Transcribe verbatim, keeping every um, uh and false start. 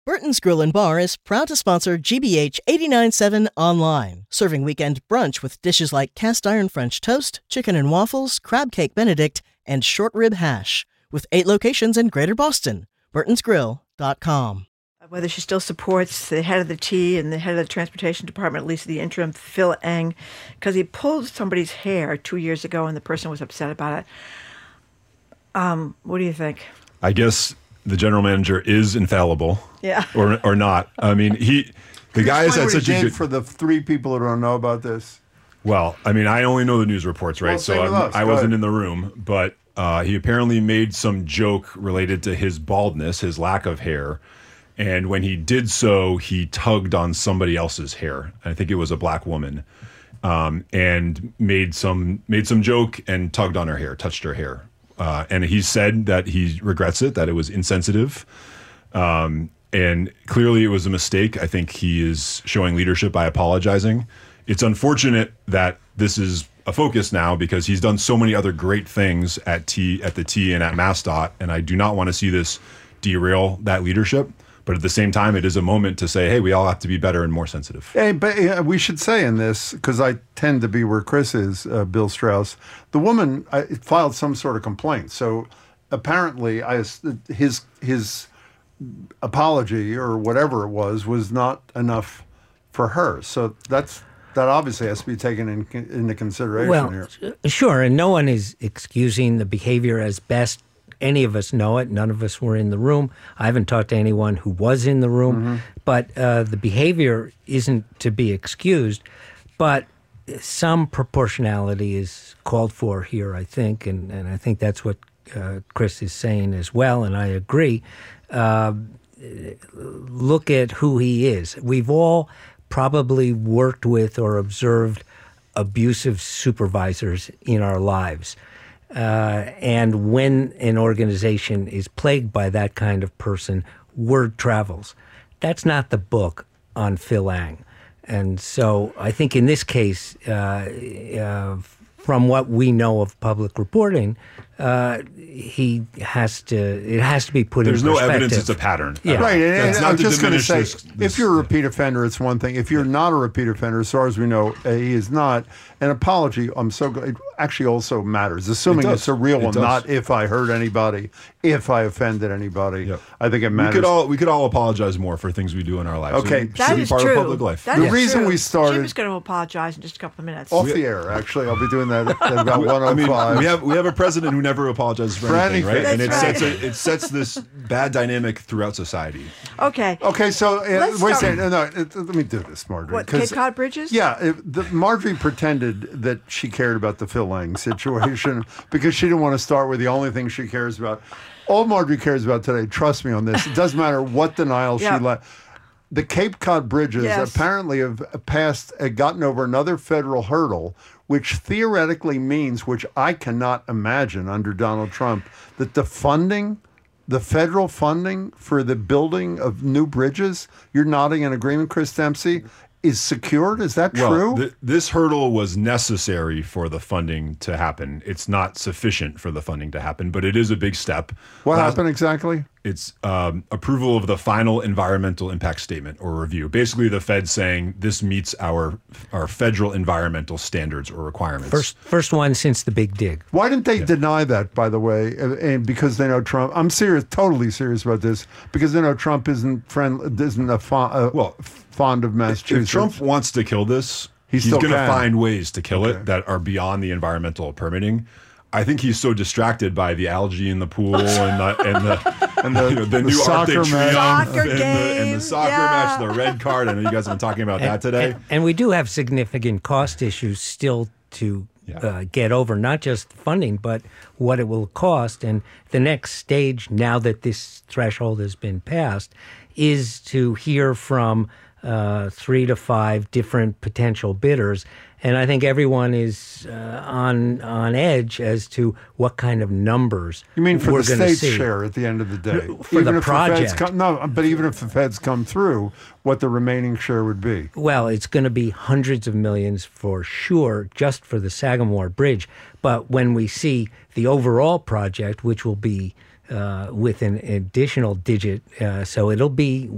Burton's Grill and Bar is proud to sponsor G B H eighty-nine point seven Online, serving weekend brunch with dishes like cast iron French toast, chicken and waffles, crab cake Benedict, and short rib hash. With eight locations in Greater Boston. burtons grill dot com. Whether she still supports the head of the T and the head of the Transportation Department, at least the interim, Phil Eng, because he pulled somebody's hair two years ago and the person was upset about it. Um, what do you think? I guess the general manager is infallible. Yeah. Or or not. I mean, he, the guy has had such a good... For the three people who don't know about this. Well, I mean, I only know the news reports, right? Well, so same with I'm- us. I Go wasn't ahead. in the room, but uh, he apparently made some joke related to his baldness, his lack of hair. And when he did so, he tugged on somebody else's hair. I think it was a black woman, um, and made some made some joke and tugged on her hair, touched her hair. Uh, and he said that he regrets it, that it was insensitive. Um, and clearly it was a mistake. I think he is showing leadership by apologizing. It's unfortunate that this is a focus now because he's done so many other great things at T at the T and at MassDOT, and I do not want to see this derail that leadership. But at the same time, it is a moment to say, hey, we all have to be better and more sensitive. Hey, but uh, we should say in this, because I tend to be where Chris is, uh, Bill Strauss, the woman uh, filed some sort of complaint. So apparently I, his his apology or whatever it was was not enough for her. So that's that obviously has to be taken in, into consideration well, here. Sure, and no one is excusing the behavior as best any of us know it. None of us were in the room. I haven't talked to anyone who was in the room. Mm-hmm. But uh, the behavior isn't to be excused. But some proportionality is called for here, I think. And, and I think that's what uh, Chris is saying as well, and I agree. Uh, look at who he is. We've all probably worked with or observed abusive supervisors in our lives. Uh, and when an organization is plagued by that kind of person, word travels. That's not the book on Phil Eng. And so I think in this case, uh, uh, from what we know of public reporting, uh, he has to, it has to be put There's in no perspective. evidence it's a pattern. Yeah. Right, and, That's and not I'm to just going to diminish say, this- this- if you're a repeat offender, it's one thing. If you're not a repeat offender, as far as we know, uh, he is not. An apology, I'm so glad, it actually also matters, assuming It does. it's a real It one, does. not if I hurt anybody, if I offended anybody. Yep. I think it We matters. could all we could all apologize more for things we do in our lives. Okay. It That should be is part true. of public life. That The is reason true. we started- Jim's going to apologize in just a couple of minutes. Off the air, actually. I'll be doing that at about one I oh mean, five. we have we have a president who never apologizes for, For anything, anything. right? And it That's sets right. a, it sets this bad dynamic throughout society. Okay. Okay, so uh, Let's wait a start- second. No, no, it- let me do this, Marjorie. What, 'cause- Cape Cod Bridges? Yeah, it, the, Marjorie pretended that she cared about the Phil Eng situation because she didn't want to start with the only thing she cares about. All Marjorie cares about today, trust me on this, it doesn't matter what denial Yeah. she let. The Cape Cod bridges Yes. apparently have passed, uh, gotten over another federal hurdle, which theoretically means, which I cannot imagine under Donald Trump, that the funding, the federal funding for the building of new bridges, you're nodding in agreement, Chris Dempsey, is secured. Is that Well, true? th- this hurdle was necessary for the funding to happen. It's not sufficient for the funding to happen, but it is a big step. what Last- happened exactly? It's um, approval of the final environmental impact statement or review. Basically, the Fed saying this meets our our federal environmental standards or requirements. First, first one since the Big Dig. Why didn't they deny that, by the way? uh, And because they know Trump. I'm serious, totally serious about this. Because they know Trump isn't friend, isn't a fond, uh, Well, fond of Massachusetts. If Trump wants to kill this, He he's still going to can. find ways to kill Okay. it that are beyond the environmental permitting. I think he's so distracted by the algae in the pool and the and the, And the- you know, the, the new soccer Arctic match. Triumph Soccer and, the, and game, the soccer yeah. match, the red card. I know you guys have been talking about that today. And, and we do have significant cost issues still to Yeah. uh, get over, not just funding, but what it will cost. And the next stage, now that this threshold has been passed, is to hear from uh, three to five different potential bidders. And I think everyone is uh, on on edge as to what kind of numbers You mean for we're the gonna state's see. share at the end of the day? For the if feds project. come, no, but even if the feds come through, what the remaining share would be? Well, it's going to be hundreds of millions for sure, just for the Sagamore Bridge. But when we see the overall project, which will be uh, with an additional digit, uh, so it'll be